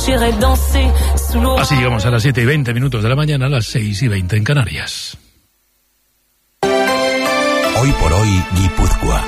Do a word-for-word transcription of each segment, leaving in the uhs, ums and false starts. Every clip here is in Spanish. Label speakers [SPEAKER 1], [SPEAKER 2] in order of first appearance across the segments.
[SPEAKER 1] Así llegamos a las siete y veinte minutos de la mañana, a las seis y veinte en Canarias.
[SPEAKER 2] Hoy por hoy, Guipúzcoa.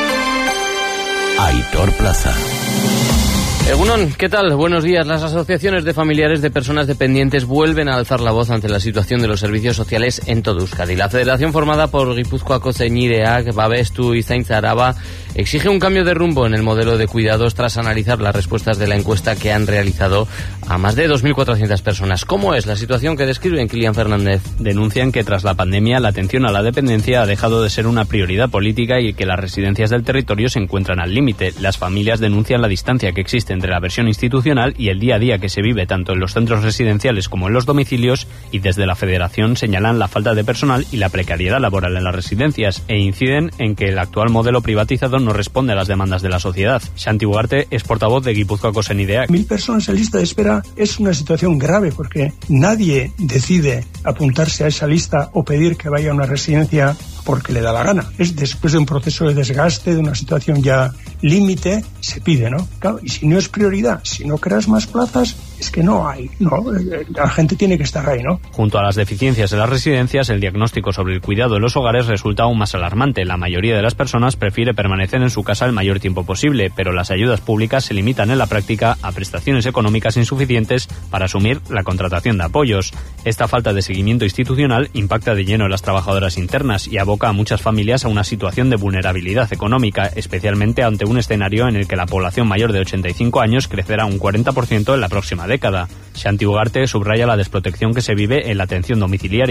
[SPEAKER 2] Aitor Plaza.
[SPEAKER 3] Egunon, ¿qué tal? Buenos días. Las asociaciones de familiares de personas dependientes vuelven a alzar la voz ante la situación de los servicios sociales en todo Euskadi. La federación formada por Gipuzkoako Zeinideak, Babestu y Zaintza Araba exige un cambio de rumbo en el modelo de cuidados tras analizar las respuestas de la encuesta que han realizado a más de dos mil cuatrocientas personas. ¿Cómo es la situación que describen, Kilian Fernández?
[SPEAKER 4] Denuncian que tras la pandemia la atención a la dependencia ha dejado de ser una prioridad política y que las residencias del territorio se encuentran al límite. Las familias denuncian la distancia que existe entre la versión institucional y el día a día que se vive tanto en los centros residenciales como en los domicilios, y desde la Federación señalan la falta de personal y la precariedad laboral en las residencias e inciden en que el actual modelo privatizado no responde a las demandas de la sociedad. Santi Ugarte es portavoz de Gipuzkoako Zeinideak.
[SPEAKER 5] Mil personas en lista de espera es una situación grave porque nadie decide apuntarse a esa lista o pedir que vaya a una residencia porque le da la gana. Es después de un proceso de desgaste, de una situación ya límite, se pide, ¿no? Claro, y si no es prioridad, si no creas más plazas, es que no hay, ¿no? La gente tiene que estar ahí, ¿no?
[SPEAKER 4] Junto a las deficiencias de las residencias, el diagnóstico sobre el cuidado de los hogares resulta aún más alarmante. La mayoría de las personas prefiere permanecer en su casa el mayor tiempo posible, pero las ayudas públicas se limitan en la práctica a prestaciones económicas insuficientes para asumir la contratación de apoyos. Esta falta de seguimiento institucional impacta de lleno en las trabajadoras internas y aboca a muchas familias a una situación de vulnerabilidad económica, especialmente ante un escenario en el que la población mayor de ochenta y cinco años crecerá un cuarenta por ciento en la próxima década. Santi Ugarte subraya la desprotección que se vive en la atención domiciliaria.